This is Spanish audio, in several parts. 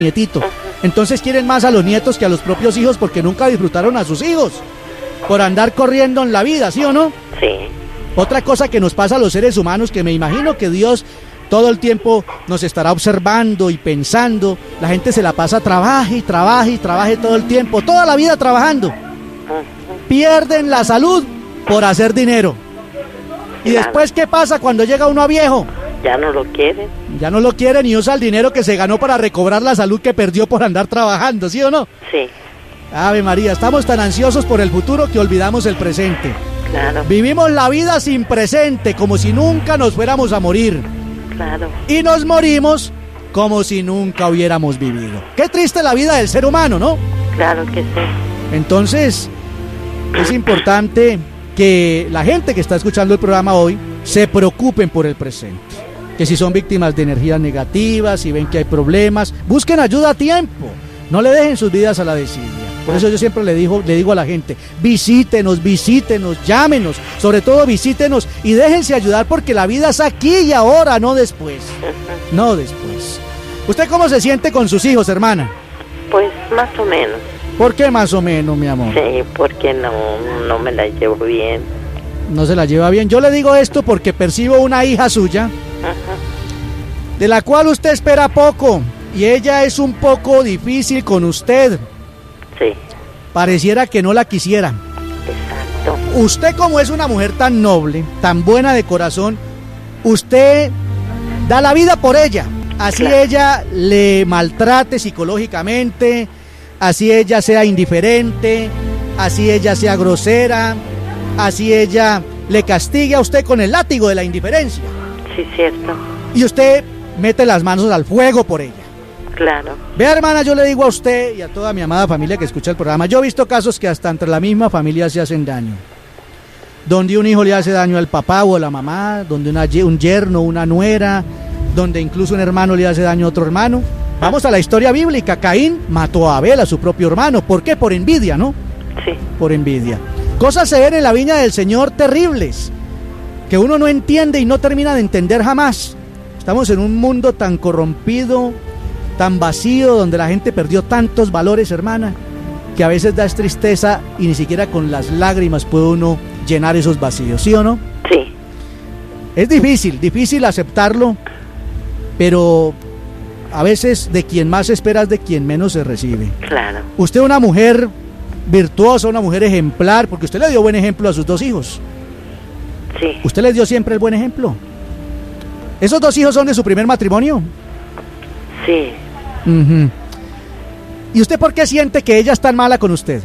nietito. Entonces quieren más a los nietos que a los propios hijos porque nunca disfrutaron a sus hijos por andar corriendo en la vida, ¿sí o no? Sí. Otra cosa que nos pasa a los seres humanos, que me imagino que Dios todo el tiempo nos estará observando y pensando. La gente se la pasa trabaje y trabaje y trabaje todo el tiempo, toda la vida trabajando. Pierden la salud por hacer dinero. ¿Y después qué pasa cuando llega uno a viejo? Ya no lo quieren. Ya no lo quieren y usa el dinero que se ganó para recobrar la salud que perdió por andar trabajando, ¿sí o no? Sí. Ave María, estamos tan ansiosos por el futuro que olvidamos el presente. Claro. Vivimos la vida sin presente, como si nunca nos fuéramos a morir. Claro. Y nos morimos como si nunca hubiéramos vivido. Qué triste la vida del ser humano, ¿no? Claro que sí. Entonces, es importante que la gente que está escuchando el programa hoy se preocupen por el presente. Que si son víctimas de energías negativas, si ven que hay problemas, busquen ayuda a tiempo. No le dejen sus vidas a la desidia. Por eso yo siempre le digo a la gente, visítenos, llámenos, sobre todo visítenos y déjense ayudar porque la vida es aquí y ahora, no después. No después. ¿Usted cómo se siente con sus hijos, hermana? Pues más o menos. ¿Por qué más o menos, mi amor? Sí, porque no me la llevo bien. No se la lleva bien. Yo le digo esto porque percibo una hija suya, de la cual usted espera poco, y ella es un poco difícil con usted. Sí. Pareciera que no la quisiera. Exacto. Usted, como es una mujer tan noble, tan buena de corazón, usted da la vida por ella. Así claro. Ella le maltrate psicológicamente, así ella sea indiferente, así ella sea grosera, así ella le castigue a usted con el látigo de la indiferencia. Sí, cierto. Y usted mete las manos al fuego por ella. Claro. Vea, hermana, yo le digo a usted y a toda mi amada familia que escucha el programa, yo he visto casos que hasta entre la misma familia se hacen daño. Donde un hijo le hace daño al papá o a la mamá, donde un yerno, una nuera, donde incluso un hermano le hace daño a otro hermano. Vamos a la historia bíblica. Caín mató a Abel, a su propio hermano. ¿Por qué? Por envidia, ¿no? Sí. Por envidia. Cosas se ven en la viña del Señor terribles, que uno no entiende y no termina de entender jamás. Estamos en un mundo tan corrompido, tan vacío, donde la gente perdió tantos valores, hermana, que a veces da tristeza y ni siquiera con las lágrimas puede uno llenar esos vacíos, ¿sí o no? Sí. Es difícil aceptarlo, pero a veces de quien más espera es de quien menos se recibe. Claro. Usted es una mujer virtuosa, una mujer ejemplar, porque usted le dio buen ejemplo a sus dos hijos. Sí. ¿Usted les dio siempre el buen ejemplo? ¿Esos dos hijos son de su primer matrimonio? Sí. ¿Y usted por qué siente que ella es tan mala con usted?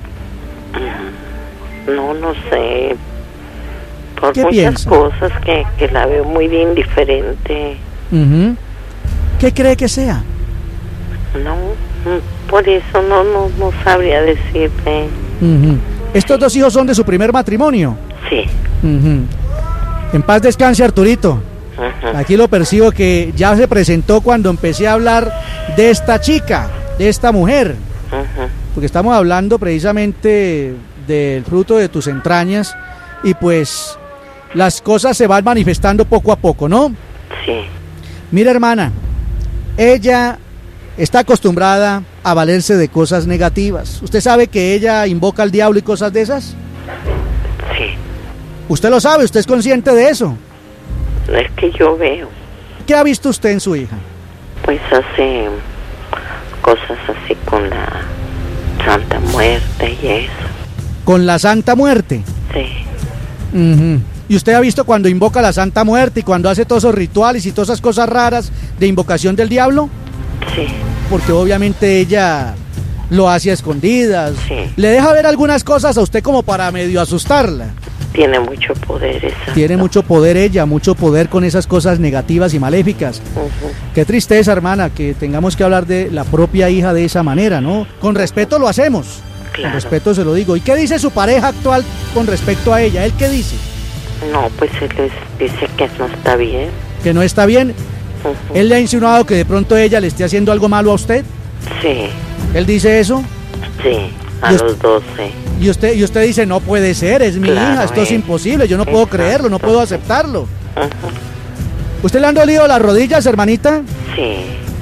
No sé. Por ¿Qué muchas piensa? cosas que la veo muy indiferente. ¿Qué cree que sea? No, por eso no sabría decirte. ¿Estos dos hijos son de su primer matrimonio? Sí. En paz descanse, Arturito. Aquí lo percibo que ya se presentó cuando empecé a hablar de esta chica, de esta mujer. Porque estamos hablando precisamente del fruto de tus entrañas y pues las cosas se van manifestando poco a poco, ¿no? Sí. Mira, hermana, ella está acostumbrada a valerse de cosas negativas. ¿Usted sabe que ella invoca al diablo y cosas de esas? Sí. ¿Usted lo sabe? ¿Usted es consciente de eso? Es que yo veo. ¿Qué ha visto usted en su hija? Pues hace cosas así con la Santa Muerte y eso. ¿Con la Santa Muerte? Sí. ¿Y usted ha visto cuando invoca a la Santa Muerte y cuando hace todos esos rituales y todas esas cosas raras de invocación del diablo? Sí. Porque obviamente ella lo hace a escondidas. Sí. ¿Le deja ver algunas cosas a usted como para medio asustarla? Tiene mucho poder esa. Tiene mucho poder ella, mucho poder con esas cosas negativas y maléficas. Qué tristeza, hermana, que tengamos que hablar de la propia hija de esa manera, ¿no? Con respeto lo hacemos. Claro. Con respeto se lo digo. ¿Y qué dice su pareja actual con respecto a ella? ¿Él qué dice? No, pues él dice que no está bien. ¿Que no está bien? ¿Él le ha insinuado que de pronto ella le esté haciendo algo malo a usted? Sí. ¿Él dice eso? Sí, a los 12. Y usted dice, no puede ser, es mi hija, esto es imposible, yo no puedo creerlo, no puedo aceptarlo. ¿Usted le han dolido las rodillas, hermanita? Sí.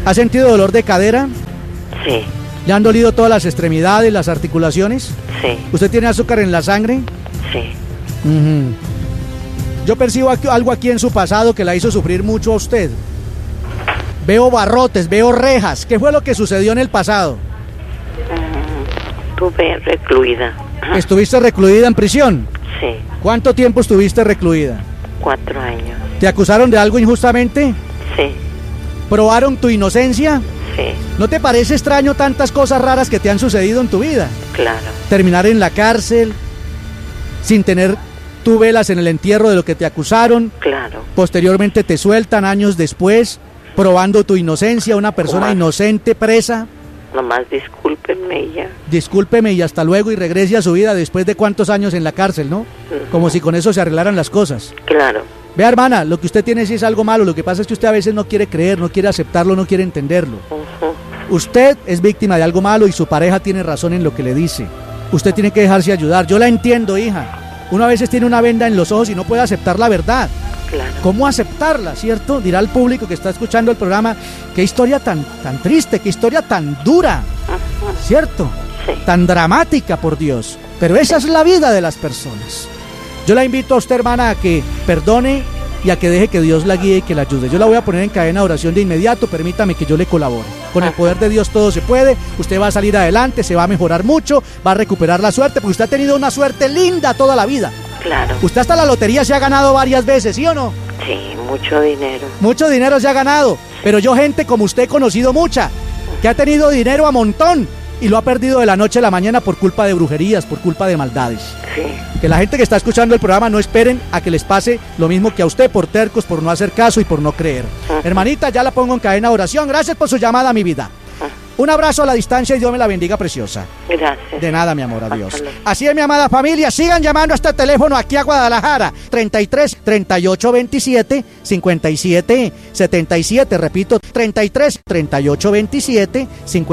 ¿Ha sentido dolor de cadera? Sí, ¿Le han dolido todas las extremidades, las articulaciones? sí, ¿Usted tiene azúcar en la sangre? sí. Ujú. Yo percibo algo aquí en su pasado que la hizo sufrir mucho a usted. Veo barrotes, veo rejas. ¿Qué fue lo que sucedió en el pasado? Estuve recluida. ¿Estuviste recluida en prisión? Sí, ¿Cuánto tiempo estuviste recluida? 4 años. ¿Te acusaron de algo injustamente? Sí, ¿Probaron tu inocencia? sí, ¿No te parece extraño tantas cosas raras que te han sucedido en tu vida? claro. Terminar en la cárcel, sin tener tú velas en el entierro de lo que te acusaron, Claro. posteriormente te sueltan años después, probando tu inocencia, una persona inocente presa. Nomás discúlpenme y ya. Discúlpeme y hasta luego y regrese a su vida después de cuántos años en la cárcel, ¿no? Como si con eso se arreglaran las cosas. Claro. Vea, hermana, lo que usted tiene sí es algo malo, lo que pasa es que usted a veces no quiere creer, no quiere aceptarlo, no quiere entenderlo. Ujú. Usted es víctima de algo malo y su pareja tiene razón en lo que le dice. Usted tiene que dejarse ayudar. Yo la entiendo, hija. Uno a veces tiene una venda en los ojos y no puede aceptar la verdad. Claro. ¿Cómo aceptarla, cierto? Dirá el público que está escuchando el programa, qué historia tan triste, qué historia tan dura, Ujú. ¿cierto? Sí. Tan dramática, por Dios. Pero esa es la vida de las personas. Yo la invito a usted, hermana, a que perdone y a que deje que Dios la guíe y que la ayude. Yo la voy a poner en cadena de oración de inmediato, permítame que yo le colabore. Con el poder de Dios todo se puede, usted va a salir adelante, se va a mejorar mucho, va a recuperar la suerte, porque usted ha tenido una suerte linda toda la vida. Claro. Usted hasta la lotería se ha ganado varias veces, ¿sí o no? Sí, mucho dinero. Mucho dinero se ha ganado, pero yo gente como usted he conocido mucha, que ha tenido dinero a montón y lo ha perdido de la noche a la mañana por culpa de brujerías, por culpa de maldades. Sí. Que la gente que está escuchando el programa no esperen a que les pase lo mismo que a usted por tercos, por no hacer caso y por no creer. Hermanita, ya la pongo en cadena de oración. Gracias por su llamada a mi vida. Un abrazo a la distancia y Dios me la bendiga, preciosa. Gracias. De nada, mi amor, adiós. Hasta luego. Así es, mi amada familia, sigan llamando a este teléfono aquí a Guadalajara, 33 38 27 57 77, repito, 33 38 27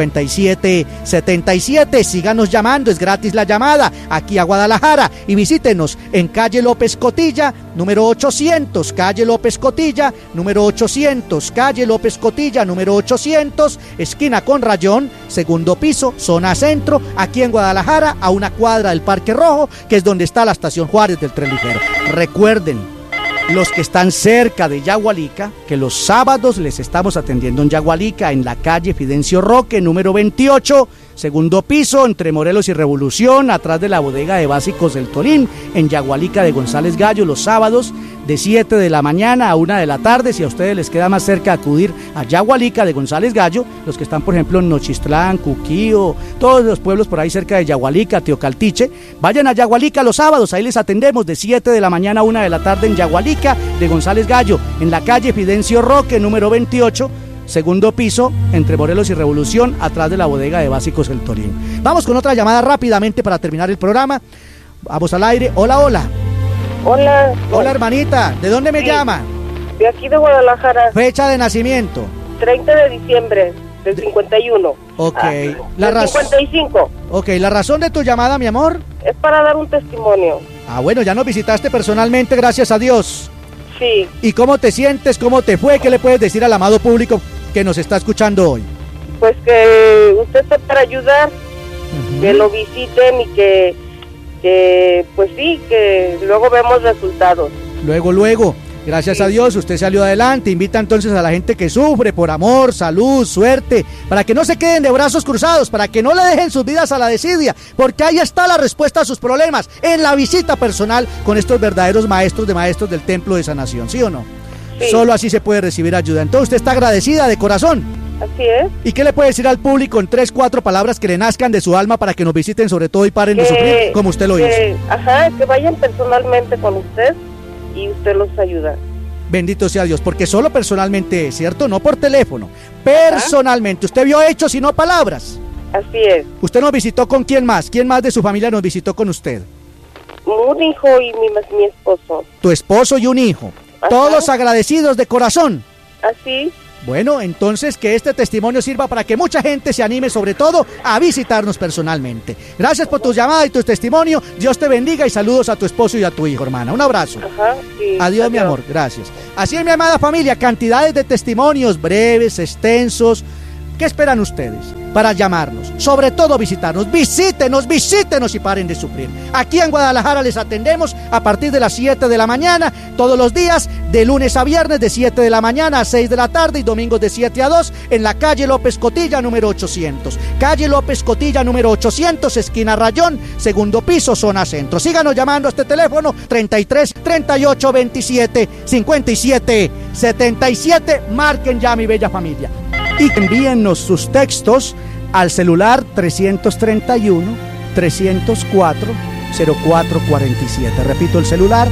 57 77. Síganos llamando, es gratis la llamada aquí a Guadalajara y visítenos en calle López Cotilla, número 800, calle López Cotilla, número 800, calle López Cotilla, número 800, esquina con Rayón, segundo piso, zona centro, aquí en Guadalajara, a una cuadra del Parque Rojo, que es donde está la estación Juárez del tren ligero. Recuerden, los que están cerca de Yagualica, que los sábados les estamos atendiendo en Yagualica, en la calle Fidencio Roque, número 28, segundo piso, entre Morelos y Revolución, atrás de la bodega de básicos del Tolín, en Yagualica de González Gallo, los sábados de 7 de la mañana a 1 de la tarde. Si a ustedes les queda más cerca acudir a Yagualica de González Gallo, los que están por ejemplo en Nochistlán, Cuquío, todos los pueblos por ahí cerca de Yagualica, Teocaltiche, vayan a Yagualica los sábados, ahí les atendemos de 7 de la mañana a 1 de la tarde en Yagualica de González Gallo, en la calle Fidencio Roque, número 28, segundo piso, entre Morelos y Revolución, atrás de la bodega de básicos El Tolín. Vamos con otra llamada rápidamente para terminar el programa. Vamos al aire. Hola, hola. Hola. Hola, hermanita. ¿De dónde me llama? De aquí de Guadalajara, Fecha de nacimiento. 30 de diciembre del 51. Ok. Del La 55. Ok, la razón de tu llamada, mi amor. Es para dar un testimonio. Ah, bueno, ya nos visitaste personalmente, gracias a Dios. Sí, ¿Y cómo te sientes? ¿Cómo te fue? ¿Qué le puedes decir al amado público que nos está escuchando hoy? pues que usted está para ayudar, que lo visiten y que pues sí, que luego vemos resultados. Luego, gracias a Dios, usted salió adelante. Invita entonces a la gente que sufre por amor, salud, suerte, para que no se queden de brazos cruzados, para que no le dejen sus vidas a la desidia, porque ahí está la respuesta a sus problemas, en la visita personal con estos verdaderos maestros de maestros del templo de sanación, ¿sí o no? Sí. Solo así se puede recibir ayuda. Entonces usted está agradecida de corazón. Así es. ¿Y qué le puede decir al público en 3, 4 palabras que le nazcan de su alma para que nos visiten sobre todo y paren de sufrir como usted lo hizo? Ajá, que vayan personalmente con usted y usted los ayuda. Bendito sea Dios, porque solo personalmente es, ¿cierto? No por teléfono. Personalmente. Usted vio hechos y no palabras. Así es. ¿Usted nos visitó con quién más? ¿Quién más de su familia nos visitó con usted? Un hijo y mi esposo. Tu esposo y un hijo. Ajá. Todos agradecidos de corazón. Así. Bueno, entonces que este testimonio sirva para que mucha gente se anime, sobre todo a visitarnos personalmente. Gracias por tu llamada y tu testimonio. Dios te bendiga y saludos a tu esposo y a tu hijo, hermana. Un abrazo. Ajá, sí, adiós, mi amor. Gracias. Así es, mi amada familia, cantidades de testimonios breves, extensos. ¿Qué esperan ustedes para llamarnos? Sobre todo visitarnos. Visítenos y paren de sufrir. Aquí en Guadalajara les atendemos a partir de las 7 de la mañana, todos los días, de lunes a viernes, de 7 de la mañana a 6 de la tarde y domingos de 7 a 2, en la calle López Cotilla, número 800. Calle López Cotilla, número 800, esquina Rayón, segundo piso, zona centro. Síganos llamando a este teléfono, 33 38 27 57 77. Marquen ya, mi bella familia. Y envíennos sus textos al celular 331-304-0447. Repito, el celular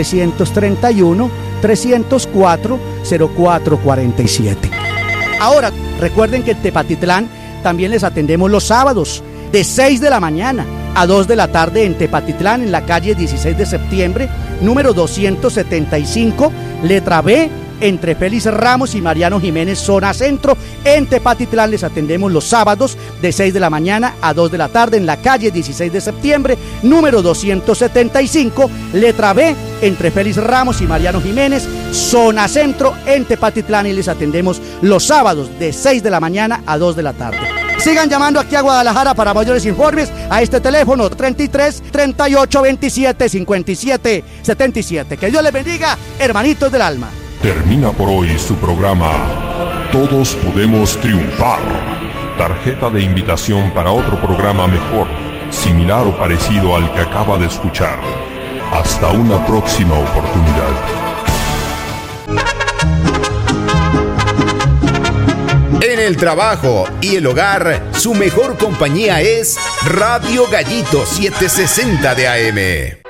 331-304-0447. Ahora, recuerden que en Tepatitlán también les atendemos los sábados de 6 de la mañana a 2 de la tarde en Tepatitlán, en la calle 16 de septiembre, número 275, letra B, entre Félix Ramos y Mariano Jiménez, zona centro. En Tepatitlán les atendemos los sábados de 6 de la mañana a 2 de la tarde en la calle 16 de septiembre, número 275, letra B, entre Félix Ramos y Mariano Jiménez, zona centro, en Tepatitlán, y les atendemos los sábados de 6 de la mañana a 2 de la tarde. Sigan llamando aquí a Guadalajara para mayores informes a este teléfono 33 38 27 57 77. Que Dios les bendiga, hermanitos del alma. Termina por hoy su programa Todos Podemos Triunfar. Tarjeta de invitación para otro programa mejor, similar o parecido al que acaba de escuchar. Hasta una próxima oportunidad. En el trabajo y el hogar, su mejor compañía es Radio Gallito 760 de AM.